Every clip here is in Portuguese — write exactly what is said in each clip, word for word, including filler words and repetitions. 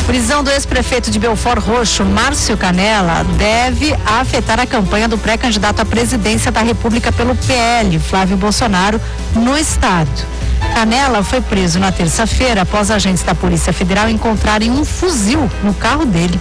Prisão do ex-prefeito de Belford Roxo, Márcio Canela, deve afetar a campanha do pré-candidato à presidência da República pelo P L, Flávio Bolsonaro, no estado. Canela foi preso na terça-feira após agentes da Polícia Federal encontrarem um fuzil no carro dele.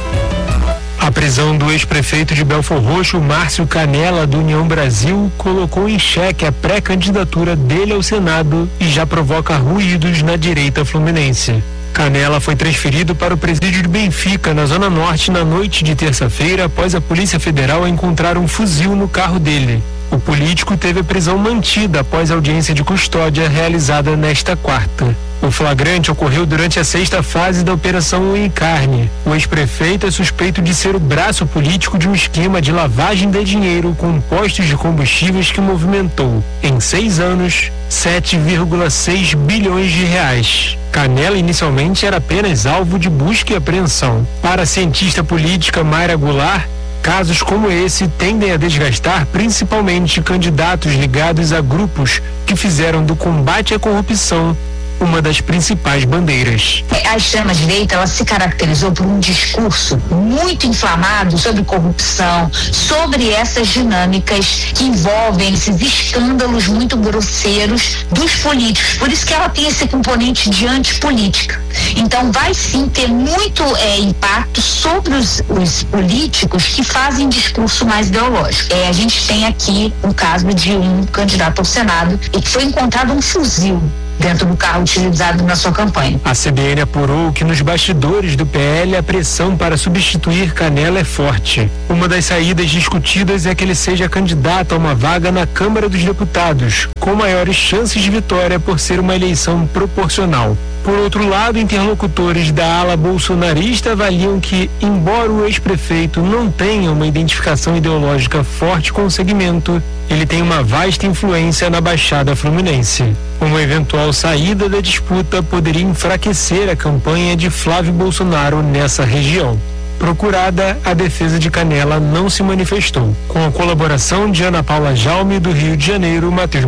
A prisão do ex-prefeito de Belford Roxo, Márcio Canela, do União Brasil, colocou em xeque a pré-candidatura dele ao Senado e já provoca ruídos na direita fluminense. Canela foi transferido para o presídio de Benfica, na Zona Norte, na noite de terça-feira, após a Polícia Federal encontrar um fuzil no carro dele. O político teve a prisão mantida após a audiência de custódia realizada nesta quarta. O flagrante ocorreu durante a sexta fase da Operação Unha e Carne. O ex-prefeito é suspeito de ser o braço político de um esquema de lavagem de dinheiro com postos de combustíveis que movimentou, em seis anos, sete vírgula seis bilhões de reais. Canela inicialmente era apenas alvo de busca e apreensão. Para a cientista política Mayra Goulart, casos como esse tendem a desgastar principalmente candidatos ligados a grupos que fizeram do combate à corrupção uma das principais bandeiras. A extrema-direita, ela se caracterizou por um discurso muito inflamado sobre corrupção, sobre essas dinâmicas que envolvem esses escândalos muito grosseiros dos políticos. Por isso que ela tem esse componente de antipolítica. Então vai sim ter muito é, impacto sobre os, os políticos que fazem discurso mais ideológico. É, a gente tem aqui um caso de um candidato ao Senado e que foi encontrado um fuzil dentro do carro utilizado na sua campanha. A C B N apurou que nos bastidores do P L a pressão para substituir Canela é forte. Uma das saídas discutidas é que ele seja candidato a uma vaga na Câmara dos Deputados, com maiores chances de vitória por ser uma eleição proporcional. Por outro lado, interlocutores da ala bolsonarista avaliam que, embora o ex-prefeito não tenha uma identificação ideológica forte com o segmento, ele tem uma vasta influência na Baixada Fluminense. Uma eventual saída da disputa poderia enfraquecer a campanha de Flávio Bolsonaro nessa região. Procurada, a defesa de Canela não se manifestou. Com a colaboração de Ana Paula Jaume, do Rio de Janeiro, Matheus